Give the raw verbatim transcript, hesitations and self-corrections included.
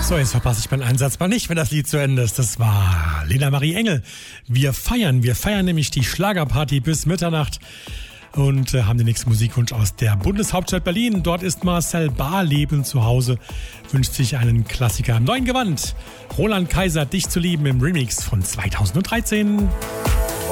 So, jetzt verpasse ich meinen Einsatz mal nicht, wenn das Lied zu Ende ist. Das war Lena Marie Engel. Wir feiern, wir feiern nämlich die Schlagerparty bis Mitternacht und äh, haben den nächsten Musikwunsch aus der Bundeshauptstadt Berlin. Dort ist Marcel Barleben zu Hause, wünscht sich einen Klassiker im neuen Gewand. Roland Kaiser, Dich zu lieben im Remix von zweitausenddreizehn.